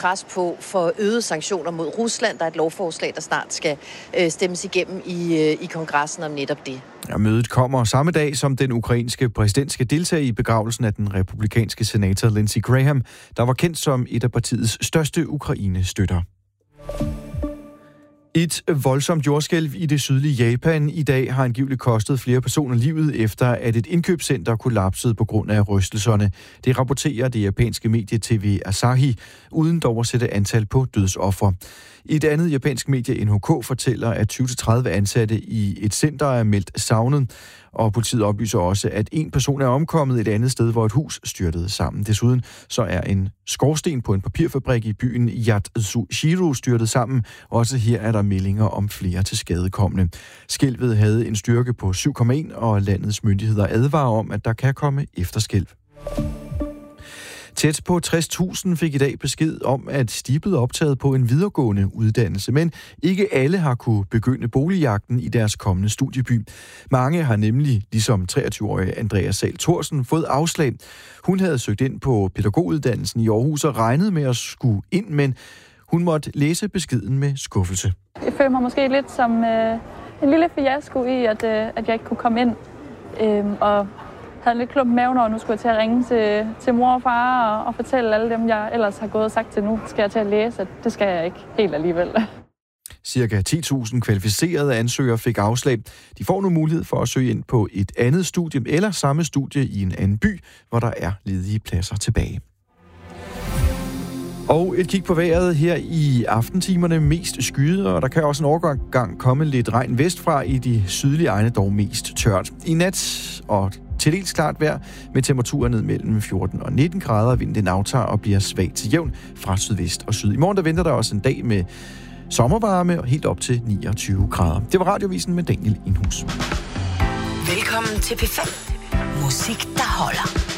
pres på for øgede sanktioner mod Rusland. Der er et lovforslag, der snart skal stemmes igennem i kongressen om netop det. Ja, mødet kommer samme dag, som den ukrainske præsident skal deltage i begravelsen af den republikanske senator Lindsey Graham, der var kendt som et af partiets største Ukraine-støtter. Et voldsomt jordskælv i det sydlige Japan i dag har angiveligt kostet flere personer livet, efter at et indkøbscenter kollapsede på grund af rystelserne. Det rapporterer det japanske medie TV Asahi, uden dog at sætte antal på dødsoffer. Et andet japansk medie, NHK, fortæller, at 20-30 ansatte i et center er meldt savnet, og politiet oplyser også, at en person er omkommet et andet sted, hvor et hus styrtede sammen. Desuden så er en skorsten på en papirfabrik i byen Yatsushiro styrtet sammen. Også her er der meldinger om flere tilskadekomne. Skælvet havde en styrke på 7,1, og landets myndigheder advarer om, at der kan komme efterskælv. Tæt på 60.000 fik i dag besked om, at de er blevet optaget på en videregående uddannelse, men ikke alle har kunne begynde boligjagten i deres kommende studieby. Mange har nemlig, ligesom 23-årige Andrea Sahl Thorsen, fået afslag. Hun havde søgt ind på pædagoguddannelsen i Aarhus og regnet med at skulle ind, men hun måtte læse beskeden med skuffelse. Jeg føler mig måske lidt som en lille fiasko i, at jeg ikke kunne komme ind, og havde en lidt klump i maven, og nu skulle jeg til at ringe til mor og far og fortælle alle dem, jeg ellers har gået og sagt til nu, skal jeg til at læse, at det skal jeg ikke helt alligevel. Cirka 10.000 kvalificerede ansøgere fik afslag. De får nu mulighed for at søge ind på et andet studie eller samme studie i en anden by, hvor der er ledige pladser tilbage. Og et kig på vejret her i aftentimerne, mest skyet, og der kan også en overgang komme lidt regn vestfra, i de sydlige egne dog mest tørt. I nat og til dels klart vejr med temperaturer ned mellem 14 og 19 grader. Vinden aftager og bliver svag til jævn fra sydvest og syd. I morgen der venter der også en dag med sommervarme og helt op til 29 grader. Det var Radiovisen med Daniel Indhus. Velkommen til P5. Musik, der holder.